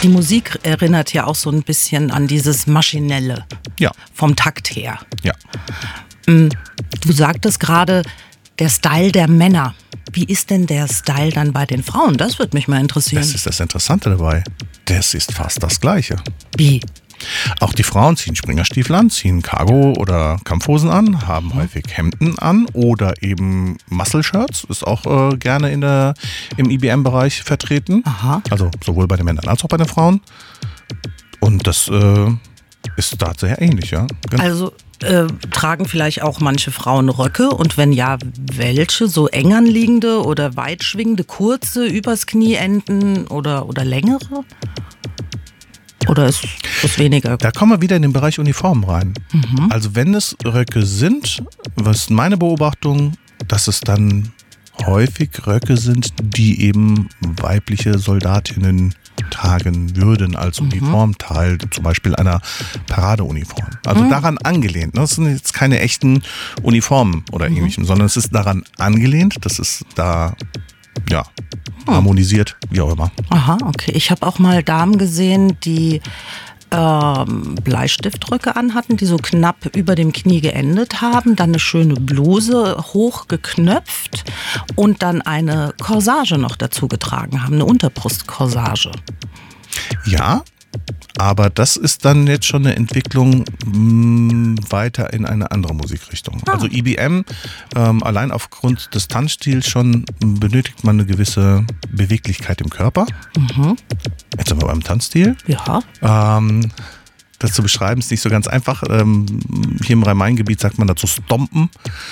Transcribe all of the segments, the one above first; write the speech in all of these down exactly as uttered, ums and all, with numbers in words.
Die Musik erinnert ja auch so ein bisschen an dieses Maschinelle. Ja. Vom Takt her. Ja. Du sagtest gerade, der Style der Männer. Wie ist denn der Style dann bei den Frauen? Das würde mich mal interessieren. Das ist das Interessante dabei. Das ist fast das Gleiche. Wie? Auch die Frauen ziehen Springerstiefel an, ziehen Cargo- oder Kampfhosen an, haben häufig Hemden an oder eben Muscle-Shirts, ist auch äh, gerne in der, im I B M-Bereich vertreten. Aha. Also sowohl bei den Männern als auch bei den Frauen. Und das äh, ist da sehr ähnlich, ja. Genau. Also äh, tragen vielleicht auch manche Frauen Röcke und wenn ja, welche? So eng anliegende oder weitschwingende, kurze, übers Knie enden oder, oder längere? Oder ist das weniger? Da kommen wir wieder in den Bereich Uniformen rein. Mhm. Also wenn es Röcke sind, was meine Beobachtung, dass es dann häufig Röcke sind, die eben weibliche Soldatinnen tragen würden als mhm. Uniformteil, zum Beispiel einer Paradeuniform. Also mhm. daran angelehnt. Das sind jetzt keine echten Uniformen oder mhm. ähnlichem, sondern es ist daran angelehnt, dass es da, ja, harmonisiert, wie auch immer. Aha, okay. Ich habe auch mal Damen gesehen, die ähm, Bleistiftröcke anhatten, die so knapp über dem Knie geendet haben, dann eine schöne Bluse hochgeknöpft und dann eine Corsage noch dazu getragen haben, eine Unterbrustcorsage. Ja, aber das ist dann jetzt schon eine Entwicklung mh, weiter in eine andere Musikrichtung. Ah. Also I B M, ähm, allein aufgrund des Tanzstils schon benötigt man eine gewisse Beweglichkeit im Körper. Mhm. Jetzt sind wir beim Tanzstil. Ja. Ähm, das zu beschreiben ist nicht so ganz einfach. Ähm, hier im Rhein-Main-Gebiet sagt man dazu Stompen.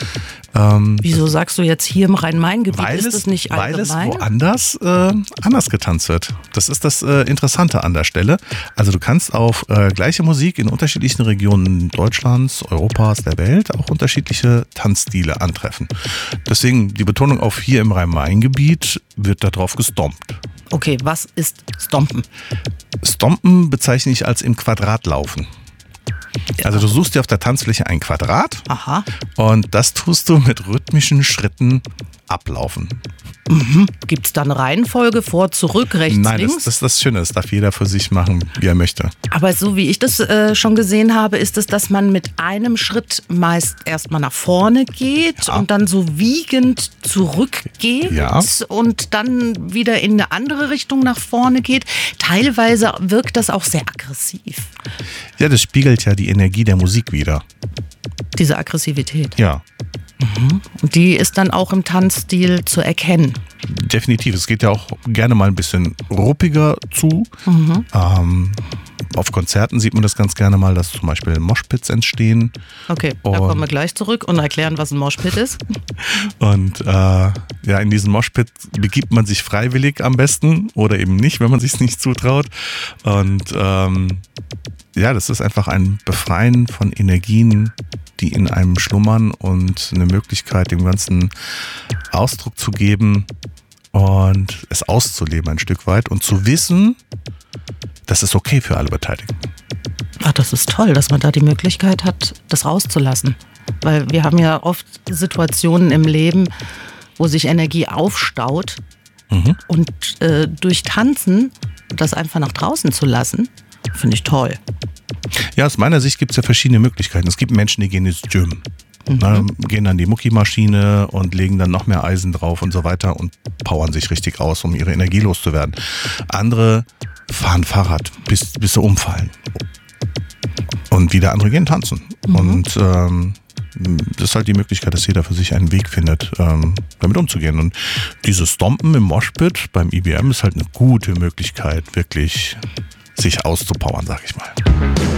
Ähm, Wieso sagst du jetzt hier im Rhein-Main-Gebiet? Weil ist es, das nicht allgemein? weil es woanders äh, anders getanzt wird. Das ist das äh, Interessante an der Stelle. Also du kannst auf äh, gleiche Musik in unterschiedlichen Regionen Deutschlands, Europas, der Welt auch unterschiedliche Tanzstile antreffen. Deswegen die Betonung auf hier im Rhein-Main-Gebiet wird darauf gestompt. Okay, was ist Stompen? Stompen bezeichne ich als im Quadrat laufen. Also du suchst dir auf der Tanzfläche ein Quadrat. Aha. Und das tust du mit rhythmischen Schritten ablaufen. Mhm. Gibt es da eine Reihenfolge, vor, zurück, rechts, Nein, links? Nein, das, das ist das Schöne. Das darf jeder für sich machen, wie er möchte. Aber so wie ich das äh, schon gesehen habe, ist es, dass man mit einem Schritt meist erstmal nach vorne geht ja. und dann so wiegend zurückgeht ja. und dann wieder in eine andere Richtung nach vorne geht. Teilweise wirkt das auch sehr aggressiv. Ja, das spiegelt ja die Energie der Musik wider. Diese Aggressivität. Ja. Mhm. Und die ist dann auch im Tanzstil zu erkennen. Definitiv. Es geht ja auch gerne mal ein bisschen ruppiger zu. Mhm. Ähm, auf Konzerten sieht man das ganz gerne mal, dass zum Beispiel Moshpits entstehen. Okay, da kommen wir gleich zurück und erklären, was ein Moshpit ist. Und äh, ja, in diesen Moshpit begibt man sich freiwillig am besten oder eben nicht, wenn man sich es nicht zutraut. Und ähm, ja, das ist einfach ein Befreien von Energien, die in einem schlummern und eine Möglichkeit, dem Ganzen Ausdruck zu geben und es auszuleben ein Stück weit und zu wissen, das ist okay für alle Beteiligten. Ach, das ist toll, dass man da die Möglichkeit hat, das rauszulassen. Weil wir haben ja oft Situationen im Leben, wo sich Energie aufstaut mhm. und äh, durch Tanzen das einfach nach draußen zu lassen, finde ich toll. Ja, aus meiner Sicht gibt es ja verschiedene Möglichkeiten. Es gibt Menschen, die gehen ins Gym, mhm. na, gehen dann die Muckimaschine und legen dann noch mehr Eisen drauf und so weiter und powern sich richtig aus, um ihre Energie loszuwerden. Andere fahren Fahrrad, bis, bis sie umfallen. Und wieder andere gehen tanzen. Mhm. Und ähm, das ist halt die Möglichkeit, dass jeder für sich einen Weg findet, ähm, damit umzugehen. Und dieses Stompen im Moshpit beim I B M ist halt eine gute Möglichkeit, wirklich sich auszupowern, sag ich mal.